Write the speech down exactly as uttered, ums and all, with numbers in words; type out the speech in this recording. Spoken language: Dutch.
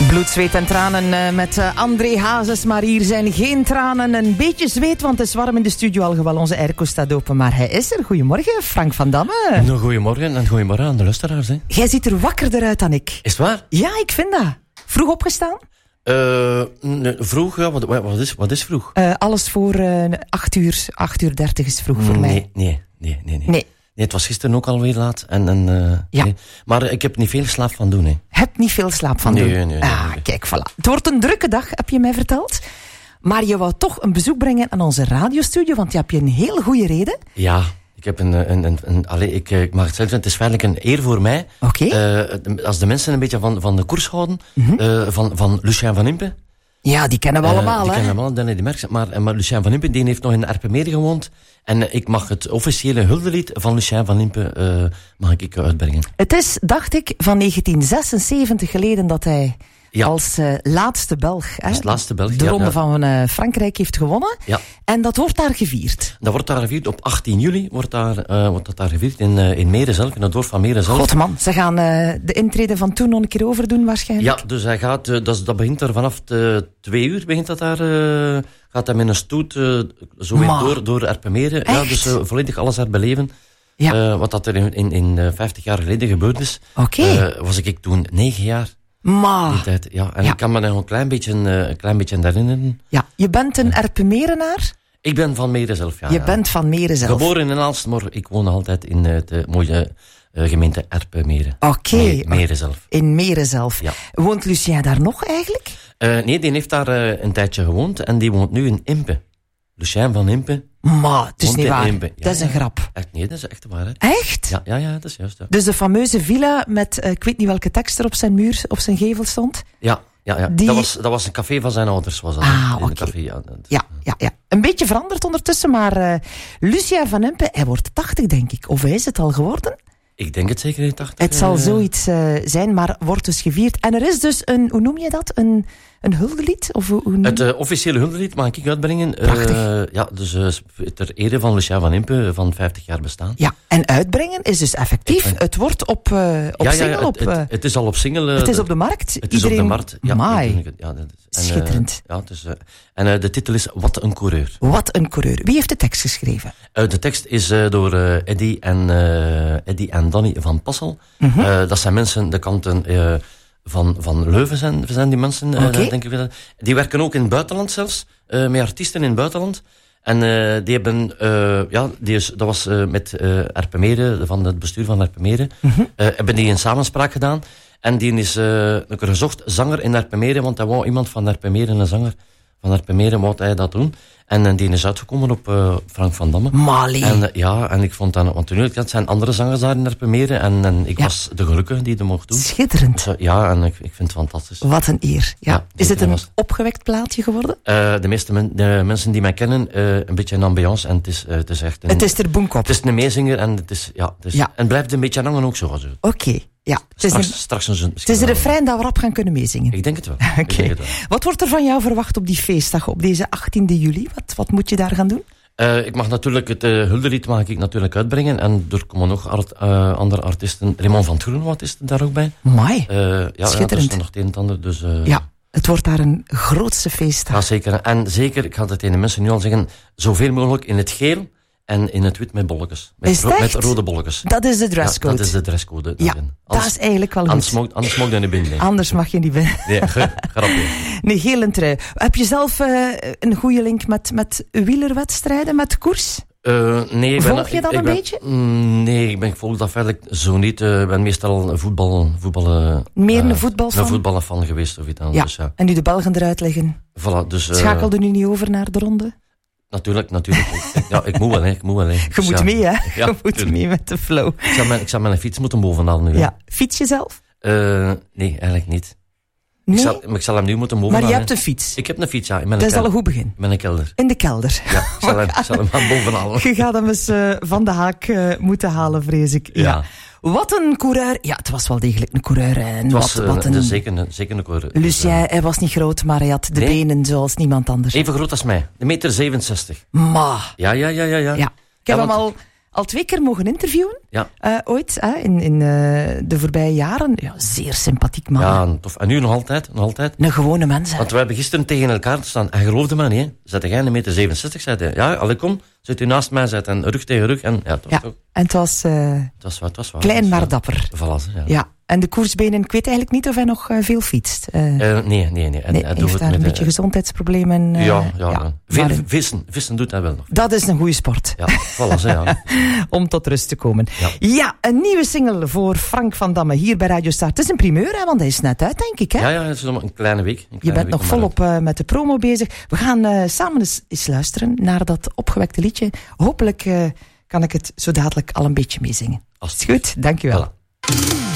Bloed, zweet en tranen uh, met uh, André Hazes. Maar hier zijn geen tranen. Een beetje zweet, want het is warm in de studio. Alhoewel onze airco staat open. Maar hij is er. Goedemorgen, Frank van Damme. Nou, goedemorgen en goedemorgen aan de luisteraars. Hè. Jij ziet er wakkerder uit dan ik. Is het waar? Ja, ik vind dat. Vroeg opgestaan? Uh, nee, vroeg, ja, wat, wat, is, wat is vroeg? Uh, alles voor uh, acht uur. acht uur dertig is vroeg voor nee, mij. Nee, nee, nee. nee. nee. Nee, het was gisteren ook alweer laat. En, en, uh, ja. nee. Maar ik heb niet veel slaap van doen. Hè. Heb niet veel slaap van nee, doen? Nee, nee, ah, nee. Kijk, voilà. Het wordt een drukke dag, heb je mij verteld. Maar je wou toch een bezoek brengen aan onze radiostudio, want je hebt je een heel goede reden. Ja, ik heb een... een, een, een allez, ik, ik mag het zeggen, het is feitelijk een eer voor mij. Oké. Okay. Uh, als de mensen een beetje van, van de koers houden, mm-hmm. uh, van, van Lucien van Impe. Ja, die kennen we uh, allemaal, die hè? Die kennen we allemaal, die merken. Maar, maar Lucien van Impe, die heeft nog in Erpenmeren gewoond. En uh, ik mag het officiële huldelied van Lucien van Impe uh, mag ik uitbrengen. Het is, dacht ik, van negentien zesenzeventig geleden dat hij ja. als uh, laatste Belg, hè, als laatste Belg de ronde ja, ja. van uh, Frankrijk heeft gewonnen. Ja. En dat wordt daar gevierd. Dat wordt daar gevierd op achttien juli, wordt, daar, uh, wordt dat daar gevierd in, uh, in Meren zelf, in het dorp van Meren zelf. God man, ze gaan uh, de intrede van toen nog een keer overdoen waarschijnlijk. Ja, dus hij gaat, uh, dat, dat begint er vanaf de twee uur, begint dat daar, uh, gaat hij met een stoet uh, zo weer door, door Erpenmeren. Ja, dus uh, volledig alles herbeleven. Ja. Uh, wat dat er in, in, in uh, vijftig jaar geleden gebeurd is. Oké. Okay. Uh, was ik toen negen jaar. Ma. Die tijd, ja. En ja. ik kan me nog een klein beetje, uh, een klein beetje herinneren. Ja, je bent een Erpenmerenaar? Ik ben van Meren zelf, ja. Je ja. bent van Meren zelf. Geboren in Aalst, maar ik woon altijd in uh, de mooie uh, gemeente Erpenmeren. Oké. Okay. Me- Meren zelf. In Meren zelf. Ja. Woont Lucien daar nog eigenlijk? Uh, nee, die heeft daar uh, een tijdje gewoond en die woont nu in Impe. Lucien van Impe. Maar, het is niet waar. Ja, dat is een grap. Echt, nee, dat is echt de waarheid. Echt? Ja, ja, ja, dat is juist. Ja. Dus de fameuze villa met, uh, ik weet niet welke tekst er op zijn muur, op zijn gevel stond. Ja, ja, ja. Die... Dat, was, dat was een café van zijn ouders. Was dat, ah, oké. Okay. Ja, ja, ja, ja. Een beetje veranderd ondertussen, maar uh, Lucien van Impe, hij wordt tachtig, denk ik. Of hij is het al geworden? Ik denk het zeker in tachtig. Het zal zoiets uh, zijn, maar wordt dus gevierd. En er is dus een, hoe noem je dat? Een, een huldelied? Of hoe, hoe het uh, officiële huldelied mag ik uitbrengen. Prachtig. Uh, ja, dus uh, ter ere van Lucien van Impe van vijftig jaar bestaan. Ja, en uitbrengen is dus effectief. Ben... Het wordt op, uh, op ja, single. Ja, ja, op, het, het, het is al op single. Uh, het is op de markt. Het Iedereen... is op de markt. Ja, Maai. Ja, en, schitterend. Uh, ja, dus, uh, en uh, de titel is Wat een coureur. Wat een coureur. Wie heeft de tekst geschreven? Uh, de tekst is uh, door uh, Eddy, en, uh, Eddy en Danny van Passel. Mm-hmm. Uh, dat zijn mensen, de kanten uh, van, van Leuven zijn, zijn die mensen. Uh, okay. denk ik. Die werken ook in het buitenland zelfs, uh, met artiesten in het buitenland. En uh, die hebben, uh, ja, die is, dat was uh, met uh, Erpenmeren, van het bestuur van Erpenmeren, mm-hmm. uh, hebben die een samenspraak gedaan. En die is uh, een keer gezocht zanger in Erpenmeren, want hij wou iemand van Erpenmeren, een zanger van Erpenmeren, wou hij dat doen. En, en die is uitgekomen op uh, Frank van Damme. Mali. En uh, ja, en ik vond dat, want toen het zijn andere zangers daar in Erpenmeren. En, en ik ja. was de gelukkige die dat mocht doen. Schitterend. Dus, uh, ja, en ik, ik vind het fantastisch. Wat een eer. Ja. Ja, is het een was... opgewekt plaatje geworden? Uh, de meeste men, de mensen die mij kennen, uh, een beetje een ambiance. En het is, uh, het is echt een... Het is er boemkop. Het is een meezinger en het is, ja, het is, ja. En blijft een beetje hangen ook zo. Oké. Okay. Ja, het is straks, een, straks een, het is een refrein dat we rap gaan kunnen meezingen. Ik denk het wel. Oké. Okay. wel. Wat wordt er van jou verwacht op die feestdag, op deze achttiende juli? Wat, wat moet je daar gaan doen? Uh, ik mag natuurlijk het uh, huldelied mag ik natuurlijk uitbrengen. En er komen nog art, uh, andere artiesten. Raymond van Troenhout is er daar ook bij. Mooi. Uh, ja, schitterend. Ja, er is nog het een en ander. Dus, uh, ja, het wordt daar een grootste feestdag. Ja, zeker. En zeker, ik ga het tegen de mensen nu al zeggen, zoveel mogelijk in het geel en in het wit met bolletjes. Met, ro- met rode bolletjes. Dat is de dresscode. Ja, dat is de dresscode. Ja, anders, dat is eigenlijk wel anders goed. Mag, anders mag je niet binnen. Anders mag je niet binnen. Nee, grapje. Nee, geel en trui. Heb je zelf uh, een goede link met, met wielerwedstrijden, met koers? Uh, nee, volg ben, je dat ik, een ben, beetje? Mm, nee, ik, ben, ik volg dat verder zo niet. Ik uh, ben meestal voetbal... voetbal uh, Meer een uh, voetbalfan? Een voetbalfan geweest of iets anders. Ja. Dus, ja. En nu de Belgen eruit liggen. Voilà, dus, uh, schakelde nu niet over naar de ronde? Natuurlijk, natuurlijk. ik, ja, ik moet wel, hè. Ik moet wel, hè. Je dus, moet ja. mee, hè? Ja, je moet tuurlijk. mee met de flow. Ik zou mijn, ik zou mijn fiets moeten bovenhalen nu. Ja. Fiets je zelf? Uh, nee, eigenlijk niet. Nee? Ik, zal, ik zal hem nu moeten bovenhalen. Maar je hebt een fiets? Ik heb een fiets, ja. In mijn dat is kel- al een goed begin. In mijn kelder. In de kelder. Ja, ik zal hem, ik zal hem aan bovenhalen. Je gaat hem eens uh, van de haak uh, moeten halen, vrees ik. Ja. ja. Wat een coureur. Ja, het was wel degelijk een coureur. En het was wat, uh, wat een... zeker, een, zeker een coureur. Lucien, uh, hij was niet groot, maar hij had de nee? benen zoals niemand anders. Even groot als mij. Een meter zevenenzestig. Ma. Ja, ja, ja, ja. ja. ja. Ik heb ja, hem want... al al twee keer mogen interviewen. Ja. Uh, ooit, uh, in, in uh, de voorbije jaren. Ja, zeer sympathiek man. Ja, tof. En nu nog altijd, nog altijd. Een gewone mens. Hè. Want we hebben gisteren tegen elkaar gestaan. En geloofde me niet, hè. Zette jij een meter zevenenzestig, zei hij. Ja, allee, kom. Zit u naast mij, zet en rug tegen rug. En ja, het was ja, toch... En het was, uh, het was, het was waar, klein was, maar ja. dapper. Voilà, ja. ja. En de koersbenen, ik weet eigenlijk niet of hij nog uh, veel fietst. Uh, uh, nee, nee, nee. En, nee hij heeft doet daar met een beetje uh, gezondheidsproblemen. Uh, ja, ja. ja. Veel maar, vissen, vissen doet hij wel nog. Dat is een goede sport. Ja, voilà, ja. Om tot rust te komen. Ja. ja, een nieuwe single voor Frank van Damme hier bij Radio Start. Het is een primeur, hè, want hij is net uit, denk ik. Hè? Ja, ja, het is nog een kleine week. Een kleine Je bent week nog volop uh, met de promo bezig. We gaan uh, samen eens, eens luisteren naar dat opgewekte liedje. Hopelijk uh, kan ik het zo dadelijk al een beetje meezingen. Als het is goed, dankjewel. Voilà.